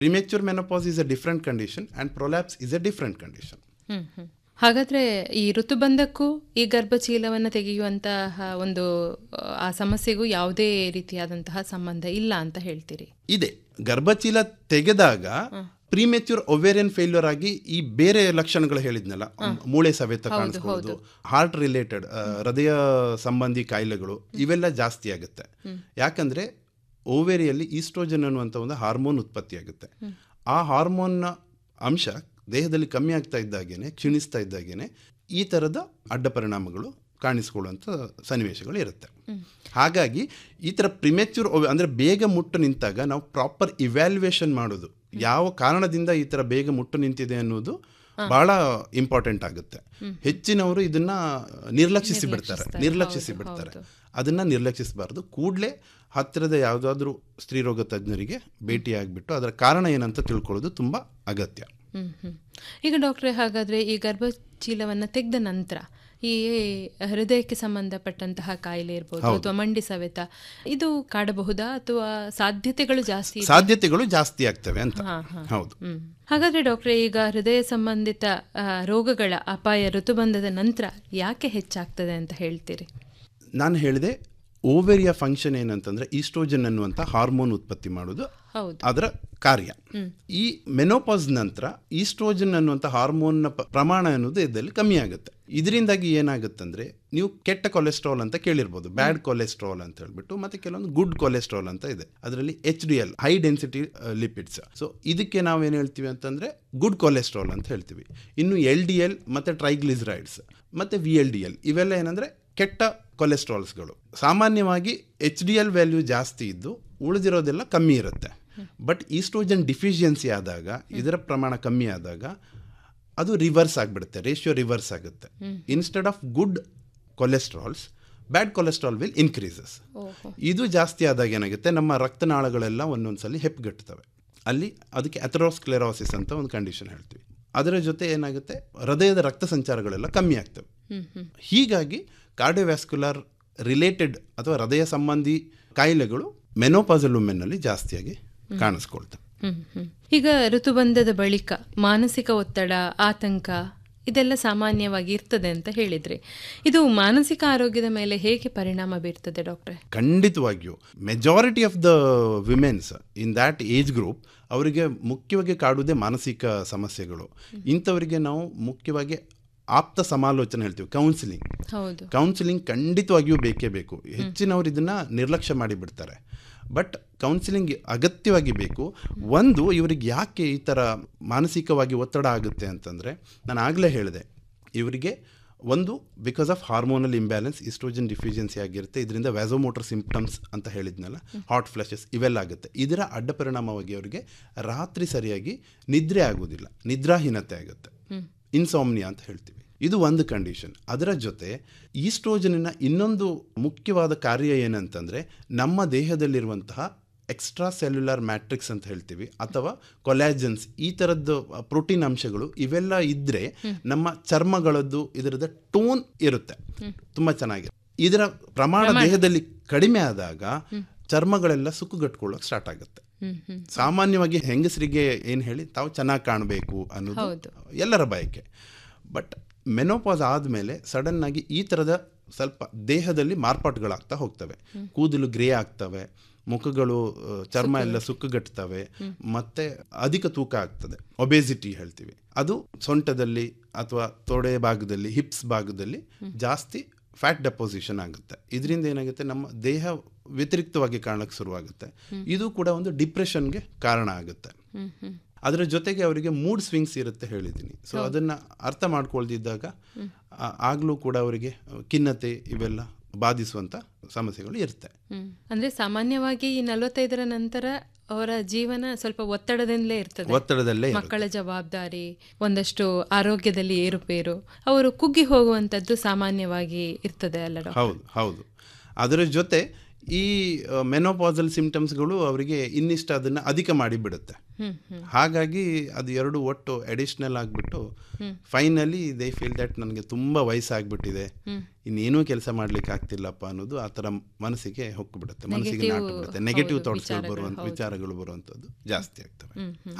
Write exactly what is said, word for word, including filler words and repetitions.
Premature menopause is a different condition and prolapse is a different condition. ಹಾಗಾದ್ರೆ ಈ ಋತುಬಂಧಕ್ಕೂ ಈ ಗರ್ಭಚೀಲವನ್ನು ತೆಗೆಯುವಂತಹ ಒಂದು ಆ ಸಮಸ್ಯೆಗೂ ಯಾವುದೇ ರೀತಿಯಾದಂತಹ ಸಂಬಂಧ ಇಲ್ಲ ಅಂತ ಹೇಳ್ತೀರಿ? ಇದೆ. ಗರ್ಭಚೀಲ ತೆಗೆದಾಗ ಪ್ರಿಮೆಚ್ಯೂರ್ ಒವೇರಿಯನ್ ಫೇಲ್ಯೂರ್ ಆಗಿ ಈ ಬೇರೆ ಲಕ್ಷಣಗಳು ಹೇಳಿದ್ನಲ್ಲ, ಮೂಳೆ ಸವೆತ ಕಾಣಿಸ್ಕೊಳ್ಳೋದು, ಹಾರ್ಟ್ ರಿಲೇಟೆಡ್ ಹೃದಯ ಸಂಬಂಧಿ ಕಾಯಿಲೆಗಳು ಇವೆಲ್ಲ ಜಾಸ್ತಿ ಆಗುತ್ತೆ. ಯಾಕಂದ್ರೆ ಓವೇರಿಯಲ್ಲಿ ಈಸ್ಟ್ರೋಜನ್ ಅನ್ನುವಂಥ ಒಂದು ಹಾರ್ಮೋನ್ ಉತ್ಪತ್ತಿ ಆಗುತ್ತೆ. ಆ ಹಾರ್ಮೋನ್ನ ಅಂಶ ದೇಹದಲ್ಲಿ ಕಮ್ಮಿ ಆಗ್ತಾ ಇದ್ದಾಗೇನೆ, ಕ್ಷೀಣಿಸ್ತಾ ಇದ್ದಾಗೇನೆ ಈ ಥರದ ಅಡ್ಡ ಪರಿಣಾಮಗಳು ಕಾಣಿಸ್ಕೊಳ್ಳುವಂಥ ಸನ್ನಿವೇಶಗಳು ಇರುತ್ತೆ. ಹಾಗಾಗಿ ಈ ಥರ ಪ್ರಿಮೆಚ್ಯೂರ್ ಅಂದರೆ ಬೇಗ ಮುಟ್ಟು ನಿಂತಾಗ ನಾವು ಪ್ರಾಪರ್ ಇವ್ಯಾಲ್ಯುಯೇಷನ್ ಮಾಡೋದು, ಯಾವ ಕಾರಣದಿಂದ ಈ ಥರ ಬೇಗ ಮುಟ್ಟು ನಿಂತಿದೆ ಅನ್ನೋದು ಬಹಳ ಇಂಪಾರ್ಟೆಂಟ್ ಆಗುತ್ತೆ. ಹೆಚ್ಚಿನವರು ಇದನ್ನ ನಿರ್ಲಕ್ಷಿಸಿ ಬಿಡ್ತಾರೆ ನಿರ್ಲಕ್ಷಿಸಿ ಬಿಡ್ತಾರೆ ಅದನ್ನ ನಿರ್ಲಕ್ಷಿಸಬಾರ್ದು. ಕೂಡಲೇ ಹತ್ತಿರದ ಯಾವುದಾದ್ರೂ ಸ್ತ್ರೀರೋಗ ತಜ್ಞರಿಗೆ ಭೇಟಿಯಾಗಿಬಿಟ್ಟು ಅದರ ಕಾರಣ ಏನಂತ ತಿಳ್ಕೊಳ್ಳೋದು ತುಂಬ ಅಗತ್ಯ. ಈಗ ಡಾಕ್ಟ್ರೇ, ಹಾಗಾದ್ರೆ ಈ ಗರ್ಭಚೀಲವನ್ನು ತೆಗೆದ ನಂತರ ಈ ಹೃದಯಕ್ಕೆ ಸಂಬಂಧಪಟ್ಟಂತಹ ಕಾಯಿಲೆ ಇರ್ಬೋದು ಅಥವಾ ಮಂಡಿ ಸವೆತ ಇದು ಕಾಡಬಹುದಾ ಅಥವಾ ಸಾಧ್ಯತೆಗಳು ಜಾಸ್ತಿ ಸಾಧ್ಯತೆಗಳು ಜಾಸ್ತಿ ಆಗ್ತವೆ ಅಂತ? ಹೌದು. ಹಾಗಾದ್ರೆ ಡಾಕ್ಟ್ರೇ, ಈಗ ಹೃದಯ ಸಂಬಂಧಿತ ರೋಗಗಳ ಅಪಾಯ ಋತುಬಂಧದ ನಂತರ ಯಾಕೆ ಹೆಚ್ಚಾಗ್ತದೆ ಅಂತ ಹೇಳ್ತೀರಿ? ನಾನು ಹೇಳಿದೆ, ಓವೇರಿಯ ಫಂಕ್ಷನ್ ಏನಂತಂದ್ರೆ ಈಸ್ಟ್ರೋಜನ್ ಅನ್ನುವಂಥ ಹಾರ್ಮೋನ್ ಉತ್ಪತ್ತಿ ಮಾಡೋದು ಅದರ ಕಾರ್ಯ. ಈ ಮೆನೋಪಾಸ್ ನಂತರ ಈಸ್ಟ್ರೋಜನ್ ಅನ್ನುವಂಥ ಹಾರ್ಮೋನ್ನ ಪ್ರಮಾಣ ಅನ್ನೋದು ಇದರಲ್ಲಿ ಕಮ್ಮಿ ಆಗುತ್ತೆ. ಇದರಿಂದಾಗಿ ಏನಾಗುತ್ತಂದ್ರೆ, ನೀವು ಕೆಟ್ಟ ಕೊಲೆಸ್ಟ್ರಾಲ್ ಅಂತ ಕೇಳಿರ್ಬೋದು, ಬ್ಯಾಡ್ ಕೊಲೆಸ್ಟ್ರಾಲ್ ಅಂತ ಹೇಳ್ಬಿಟ್ಟು, ಮತ್ತೆ ಕೆಲವೊಂದು ಗುಡ್ ಕೊಲೆಸ್ಟ್ರಾಲ್ ಅಂತ ಇದೆ. ಅದರಲ್ಲಿ H D L high density lipids. So ಇದಕ್ಕೆ ನಾವೇನು ಹೇಳ್ತೀವಿ ಅಂತಂದ್ರೆ ಗುಡ್ ಕೊಲೆಸ್ಟ್ರಾಲ್ ಅಂತ ಹೇಳ್ತೀವಿ. ಇನ್ನು ಎಲ್ ಡಿ ಎಲ್ ಮತ್ತೆ ಟ್ರೈಗ್ಲಿಸರೈಡ್ಸ್ ಮತ್ತೆ ವಿ ಎಲ್ ಡಿ ಎಲ್ ಇವೆಲ್ಲ ಏನಂದ್ರೆ ಕೆಟ್ಟ ಕೊಲೆಸ್ಟ್ರಾಲ್ಸ್ಗಳು. ಸಾಮಾನ್ಯವಾಗಿ ಎಚ್ ಡಿ ಎಲ್ ವ್ಯಾಲ್ಯೂ ಜಾಸ್ತಿ ಇದ್ದು ಉಳಿದಿರೋದೆಲ್ಲ ಕಮ್ಮಿ ಇರುತ್ತೆ. ಬಟ್ ಈಸ್ಟ್ರೋಜನ್ ಡಿಫಿಷಿಯನ್ಸಿ ಆದಾಗ, ಇದರ ಪ್ರಮಾಣ ಕಮ್ಮಿ ಆದಾಗ ಅದು ರಿವರ್ಸ್ ಆಗಿಬಿಡುತ್ತೆ, ರೇಷಿಯೋ ರಿವರ್ಸ್ ಆಗುತ್ತೆ. Instead of good cholesterols bad cholesterol will increases. ಇದು ಜಾಸ್ತಿ ಆದಾಗ ಏನಾಗುತ್ತೆ, ನಮ್ಮ ರಕ್ತನಾಳಗಳೆಲ್ಲ ಒಂದೊಂದ್ಸಲಿ ಹೆಪ್ಪುಗಟ್ಟುತ್ತವೆ. ಅಲ್ಲಿ ಅದಕ್ಕೆ ಅಥೆರೋಸ್ಕ್ಲೆರೋಸಿಸ್ ಅಂತ ಒಂದು ಕಂಡೀಷನ್ ಹೇಳ್ತೀವಿ. ಅದರ ಜೊತೆ ಏನಾಗುತ್ತೆ, ಹೃದಯದ ರಕ್ತ ಸಂಚಾರಗಳೆಲ್ಲ ಕಮ್ಮಿ ಆಗ್ತವೆ. ಹೀಗಾಗಿ ಕಾರ್ಡಿಯೋವ್ಯಾಸ್ಕ್ಯುಲರ್ ರಿಲೇಟೆಡ್ ಅಥವಾ ಹೃದಯ ಸಂಬಂಧಿ ಕಾಯಿಲೆಗಳು ಮೆನೋಪಾಸಲ್ ವುಮೆನ್ನಲ್ಲಿ ಜಾಸ್ತಿಯಾಗಿ ಕಾಣಿಸ್ಕೊಳ್ತವೆ. ಈಗ ಋತುಬಂಧದ ಬಳಿಕ ಮಾನಸಿಕ ಒತ್ತಡ, ಆತಂಕ ಇದೆಲ್ಲ ಸಾಮಾನ್ಯವಾಗಿ ಇರ್ತದೆ ಅಂತ ಹೇಳಿದ್ರೆ, ಇದು ಮಾನಸಿಕ ಆರೋಗ್ಯದ ಮೇಲೆ ಹೇಗೆ ಪರಿಣಾಮ ಬೀರ್ತದೆ ಡಾಕ್ಟ್ರೆ? ಖಂಡಿತವಾಗಿಯೂ majority of the women's in that age group ಅವರಿಗೆ ಮುಖ್ಯವಾಗಿ ಕಾಡುವುದೇ ಮಾನಸಿಕ ಸಮಸ್ಯೆಗಳು. ಇಂಥವರಿಗೆ ನಾವು ಮುಖ್ಯವಾಗಿ ಆಪ್ತ ಸಮಾಲೋಚನೆ ಹೇಳ್ತೀವಿ, ಕೌನ್ಸಿಲಿಂಗ್. ಕೌನ್ಸಿಲಿಂಗ್ ಖಂಡಿತವಾಗಿಯೂ ಬೇಕೇ ಬೇಕು. ಹೆಚ್ಚಿನವರು ಇದನ್ನ ನಿರ್ಲಕ್ಷ್ಯ ಮಾಡಿಬಿಡ್ತಾರೆ. ಬಟ್ ಕೌನ್ಸಿಲಿಂಗ್ ಅಗತ್ಯವಾಗಿ ಬೇಕು. ಒಂದು, ಇವರಿಗೆ ಯಾಕೆ ಈ ಥರ ಮಾನಸಿಕವಾಗಿ ಒತ್ತಡ ಆಗುತ್ತೆ ಅಂತಂದರೆ, ನಾನು ಆಗಲೇ ಹೇಳಿದೆ, ಇವರಿಗೆ ಒಂದು because of hormonal imbalance, oestrogen deficiency ಆಗಿರುತ್ತೆ. ಇದರಿಂದ ವ್ಯಾಸೋಮೋಟರ್ ಸಿಂಪ್ಟಮ್ಸ್ ಅಂತ ಹೇಳಿದ್ನಲ್ಲ, ಹಾಟ್ ಫ್ಲಶಸ್ ಇವೆಲ್ಲ ಆಗುತ್ತೆ. ಇದರ ಅಡ್ಡ ಪರಿಣಾಮವಾಗಿ ಅವರಿಗೆ ರಾತ್ರಿ ಸರಿಯಾಗಿ ನಿದ್ರೆ ಆಗೋದಿಲ್ಲ, ನಿದ್ರಾಹೀನತೆ ಆಗುತ್ತೆ, ಇನ್ಸಾಮ್ನಿಯಾ ಅಂತ ಹೇಳ್ತೀವಿ. ಇದು ಒಂದು ಕಂಡೀಷನ್. ಅದರ ಜೊತೆ ಈಸ್ಟ್ರೋಜನಿನ ಇನ್ನೊಂದು ಮುಖ್ಯವಾದ ಕಾರ್ಯ ಏನಂತಂದರೆ, ನಮ್ಮ ದೇಹದಲ್ಲಿರುವಂತಹ ಎಕ್ಸ್ಟ್ರಾ ಸೆಲ್ಯುಲರ್ ಮ್ಯಾಟ್ರಿಕ್ಸ್ ಅಂತ ಹೇಳ್ತೀವಿ ಅಥವಾ ಕೊಲಾಜನ್ಸ್, ಈ ಥರದ್ದು ಪ್ರೋಟೀನ್ ಅಂಶಗಳು ಇವೆಲ್ಲ ಇದ್ದರೆ ನಮ್ಮ ಚರ್ಮಗಳದ್ದು ಇದರದ ಟೋನ್ ಇರುತ್ತೆ ತುಂಬ ಚೆನ್ನಾಗಿ. ಇದರ ಪ್ರಮಾಣ ದೇಹದಲ್ಲಿ ಕಡಿಮೆ ಆದಾಗ ಚರ್ಮಗಳೆಲ್ಲ ಸುಕ್ಕುಗಟ್ಕೊಳ್ಳೋಕೆ ಸ್ಟಾರ್ಟ್ ಆಗುತ್ತೆ. ಸಾಮಾನ್ಯವಾಗಿ ಹೆಂಗಸರಿಗೆ ಏನು ಹೇಳಿ ತಾವು ಚೆನ್ನಾಗಿ ಕಾಣಬೇಕು ಅನ್ನೋದು ಎಲ್ಲರ ಬಯಕೆ. ಬಟ್ ಮೆನೋಪಾಸ್ ಆದಮೇಲೆ ಸಡನ್ನಾಗಿ ಈ ಥರದ ಸ್ವಲ್ಪ ದೇಹದಲ್ಲಿ ಮಾರ್ಪಾಟುಗಳಾಗ್ತಾ ಹೋಗ್ತವೆ. ಕೂದಲು ಗ್ರೇ ಆಗ್ತವೆ, ಮುಖಗಳು ಚರ್ಮ ಎಲ್ಲ ಸುಕ್ಕುಗಟ್ಟುತ್ತವೆ, ಮತ್ತೆ ಅಧಿಕ ತೂಕ ಆಗ್ತದೆ, ಒಬೇಸಿಟಿ ಹೇಳ್ತೀವಿ. ಅದು ಸೊಂಟದಲ್ಲಿ ಅಥವಾ ತೊಡೆ ಭಾಗದಲ್ಲಿ, ಹಿಪ್ಸ್ ಭಾಗದಲ್ಲಿ ಜಾಸ್ತಿ ಫ್ಯಾಟ್ ಡೆಪೋಸಿಷನ್ ಆಗುತ್ತೆ. ಇದರಿಂದ ಏನಾಗುತ್ತೆ, ನಮ್ಮ ದೇಹ ವ್ಯತಿರಿಕ್ತವಾಗಿ ಕಾಣಕ್ಕೆ ಶುರುವಾಗುತ್ತೆ. ಇದು ಕೂಡ ಒಂದು ಡಿಪ್ರೆಷನ್ಗೆ ಕಾರಣ ಆಗುತ್ತೆ. ಅದರ ಜೊತೆಗೆ ಅವರಿಗೆ ಮೂಡ್ ಸ್ವಿಂಗ್ಸ್ ಇರುತ್ತೆ ಹೇಳಿದ್ದೀನಿ. ಸೊ ಅದನ್ನು ಅರ್ಥ ಮಾಡ್ಕೊಳ್ದಿದ್ದಾಗ ಆಗಲೂ ಕೂಡ ಅವರಿಗೆ ಖಿನ್ನತೆ ಇವೆಲ್ಲ ಬಾಧಿಸುವಂಥ ಸಮಸ್ಯೆಗಳು ಇರುತ್ತೆ. ಅಂದರೆ ಸಾಮಾನ್ಯವಾಗಿ ಈ ನಲವತ್ತೈದರ ನಂತರ ಅವರ ಜೀವನ ಸ್ವಲ್ಪ ಒತ್ತಡದಿಂದಲೇ ಇರ್ತದೆ. ಒತ್ತಡದಲ್ಲೇ ಮಕ್ಕಳ ಜವಾಬ್ದಾರಿ, ಒಂದಷ್ಟು ಆರೋಗ್ಯದಲ್ಲಿ ಏರುಪೇರು, ಅವರು ಕುಗ್ಗಿ ಹೋಗುವಂಥದ್ದು ಸಾಮಾನ್ಯವಾಗಿ ಇರ್ತದೆ ಅಲ್ಲ? ಹೌದು ಹೌದು. ಅದರ ಜೊತೆ ಈ ಮೆನೋಪಾಸಲ್ ಸಿಂಪ್ಟಮ್ಸ್ಗಳು ಅವರಿಗೆ ಇನ್ನಿಷ್ಟ ಅದನ್ನು ಅಧಿಕ ಮಾಡಿಬಿಡುತ್ತೆ. ಹ್ಮ್ ಹ್ಮ್ ಹಾಗಾಗಿ ಅದು ಎರಡು ಒಟ್ಟು ಅಡಿಷ್ನಲ್ ಆಗಿಬಿಟ್ಟು ಫೈನಲಿ ದೇ ಫೀಲ್ ದಟ್ ನನಗೆ ತುಂಬ ವಯಸ್ಸಾಗ್ಬಿಟ್ಟಿದೆ, ಇನ್ನೇನೂ ಕೆಲಸ ಮಾಡ್ಲಿಕ್ಕೆ ಆಗ್ತಿಲ್ಲಪ್ಪ ಅನ್ನೋದು ಆ ಥರ ಮನಸ್ಸಿಗೆ ಹೊಕ್ಕಿಬಿಡುತ್ತೆ, ಮನಸ್ಸಿಗೆ ನಾಟು ಬಿಡುತ್ತೆ. ನೆಗೆಟಿವ್ ಥಾಟ್ಸ್ಗಳು ಬರುವಂಥ ವಿಚಾರಗಳು ಬರುವಂಥದ್ದು ಜಾಸ್ತಿ ಆಗ್ತವೆ.